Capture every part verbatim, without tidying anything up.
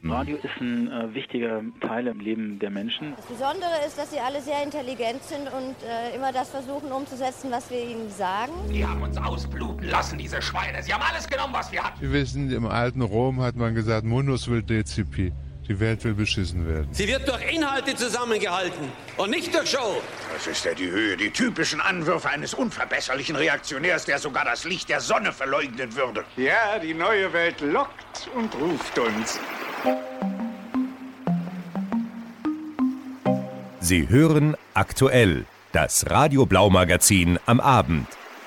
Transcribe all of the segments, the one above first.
Radio ist ein äh, wichtiger Teil im Leben der Menschen. Das Besondere ist, dass sie alle sehr intelligent sind und äh, immer das versuchen umzusetzen, was wir ihnen sagen. Die haben uns ausbluten lassen, diese Schweine. Sie haben alles genommen, was wir hatten. Sie wissen, im alten Rom hat man gesagt, munus vel decipi. Die Welt will beschissen werden. Sie wird durch Inhalte zusammengehalten und nicht durch Show. Das ist ja die Höhe, die typischen Anwürfe eines unverbesserlichen Reaktionärs, der sogar das Licht der Sonne verleugnen würde. Ja, die neue Welt lockt und ruft uns. Sie hören aktuell das Radio Blau Magazin am Abend.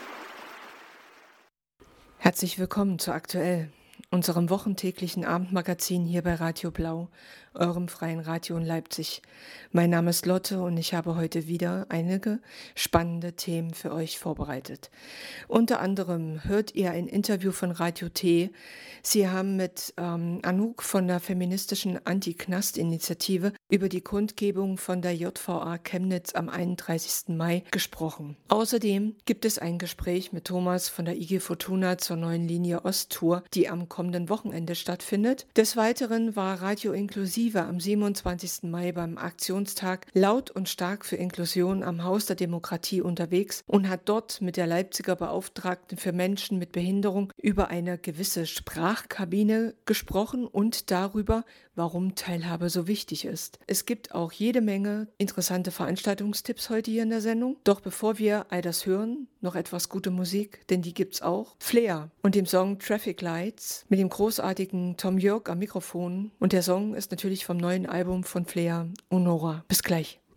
Herzlich willkommen zu Aktuell, unserem wochentäglichen Abendmagazin hier bei Radio Blau, eurem freien Radio in Leipzig. Mein Name ist Lotte und ich habe heute wieder einige spannende Themen für euch vorbereitet. Unter anderem hört ihr ein Interview von Radio T. Sie haben mit ähm, Anouk von der feministischen Anti-Knast-Initiative über die Kundgebung von der J V A Chemnitz am einunddreißigsten Mai gesprochen. Außerdem gibt es ein Gespräch mit Thomas von der I G Fortuna zur neuen Linie Osttour, die am kommenden Wochenende stattfindet. Des Weiteren war Radio Inklusive am siebenundzwanzigsten Mai beim Aktionstag Laut und Stark für Inklusion am Haus der Demokratie unterwegs und hat dort mit der Leipziger Beauftragten für Menschen mit Behinderung über eine gewisse Sprachkabine gesprochen und darüber, warum Teilhabe so wichtig ist. Es gibt auch jede Menge interessante Veranstaltungstipps heute hier in der Sendung. Doch bevor wir all das hören, noch etwas gute Musik, denn die gibt's auch. Flair und dem Song Traffic Lights mit dem großartigen Tom York am Mikrofon. Und der Song ist natürlich vom neuen Album von Flair, Onora. Bis gleich.